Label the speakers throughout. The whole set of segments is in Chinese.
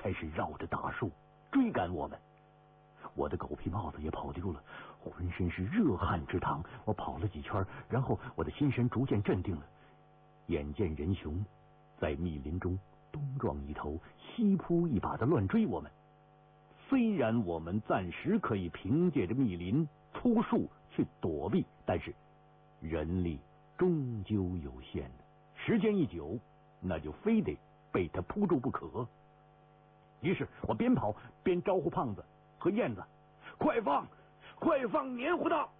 Speaker 1: 开始绕着大树追赶我们。我的狗皮帽子也跑丢了，浑身是热汗之淌。我跑了几圈，然后我的心神逐渐镇定了。眼见人熊在密林中东撞一头西扑一把的乱追我们，虽然我们暂时可以凭借着密林粗树去躲避，但是人力终究有限的，时间一久，那就非得被他扑住不可。于是我边跑边招呼胖子和燕子：“快放黏糊的！”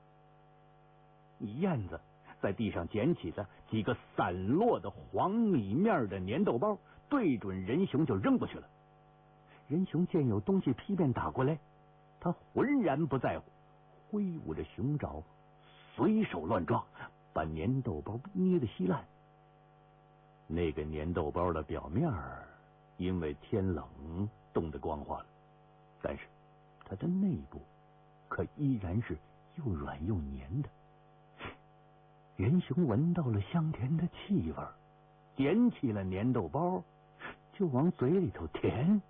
Speaker 1: 燕子在地上捡起的几个散落的黄米面的粘豆包，对准人熊就扔过去了。人熊见有东西劈面打过来，他浑然不在乎，挥舞着熊爪随手乱抓，把粘豆包捏得稀烂。那个粘豆包的表面因为天冷冻得光滑了，但是它的内部可依然是又软又黏的。人熊闻到了香甜的气味，捡起了粘豆包就往嘴里头填。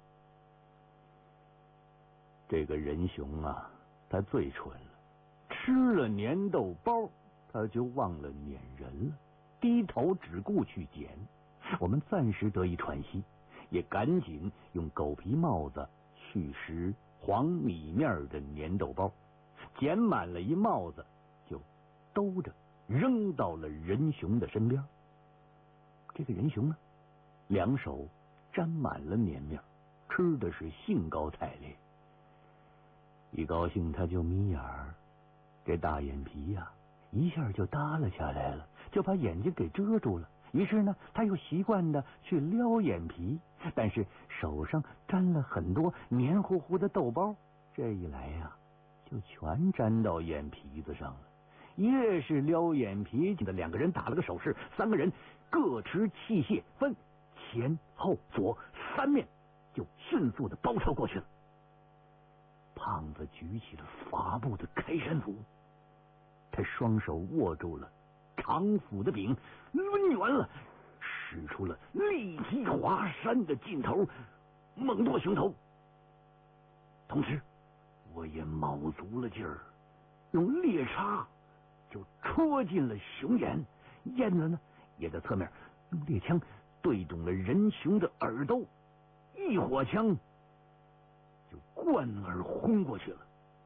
Speaker 1: 这个人熊啊，他最蠢了，吃了粘豆包他就忘了撵人了，低头只顾去捡。我们暂时得以喘息，也赶紧用狗皮帽子去拾黄米面的粘豆包，捡满了一帽子就兜着扔到了人熊的身边。这个人熊呢，两手沾满了粘面，吃的是兴高采烈。一高兴他就眯眼儿，这大眼皮呀，一下就耷拉下来了，就把眼睛给遮住了。于是呢，他又习惯的去撩眼皮，但是手上沾了很多黏糊糊的豆包，这一来呀，就全沾到眼皮子上了。越是撩眼皮的两个人打了个手势，三个人各持器械，分前后左三面，就迅速的包抄过去了。胖子举起了法部的开山斧，他双手握住了长斧的柄，抡圆了，使出了力击华山的劲头，猛剁熊头。同时我也卯足了劲儿，用猎叉就戳进了熊眼。燕子呢，也在侧面用猎枪对准了人熊的耳朵，一火枪就贯耳轰过去了。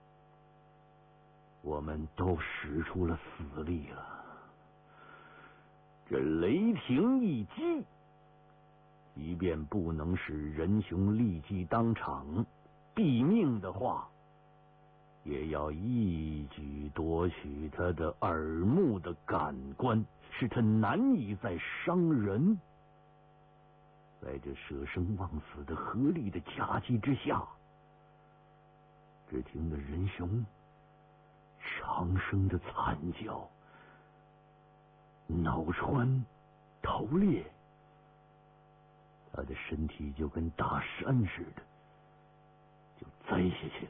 Speaker 1: 我们都使出了死力了。这雷霆一击，即便不能使人熊立即当场毙命的话，也要一举夺取他的耳目的感官，使他难以再伤人。在这舍生忘死的合力的夹击之下，只听得人熊长声的惨叫，脑穿头裂，他的身体就跟大山似的就栽下去了，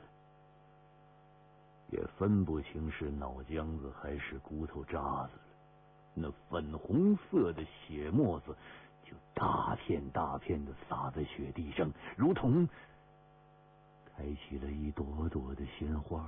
Speaker 1: 也分不清是脑浆子还是骨头渣子了。那粉红色的血沫子就大片大片的洒在雪地上，如同开起了一朵朵的鲜花。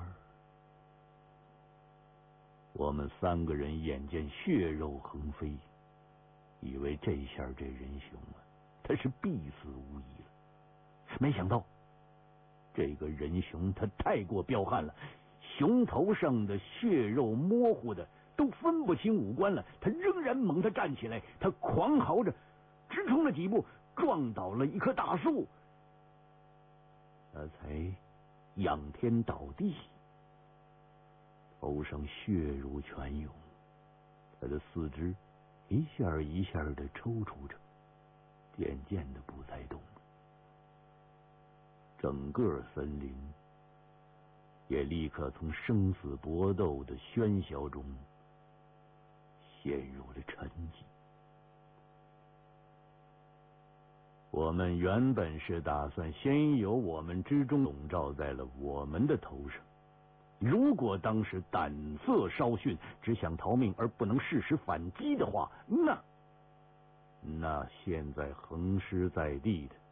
Speaker 1: 我们三个人眼见血肉横飞，以为这下这人熊啊，他是必死无疑了。没想到这个人熊他太过彪悍了，熊头上的血肉模糊的都分不清五官了，他仍然猛地站起来，他狂嚎着直冲了几步，撞倒了一棵大树，他才仰天倒地，头上血如泉涌，他的四肢一下一下的抽搐着，渐渐的不再动了。整个森林也立刻从生死搏斗的喧嚣中陷入了沉寂。我们原本是打算先由我们之中笼罩在了我们的头上，如果当时胆色稍逊，只想逃命而不能适时反击的话，那现在横尸在地的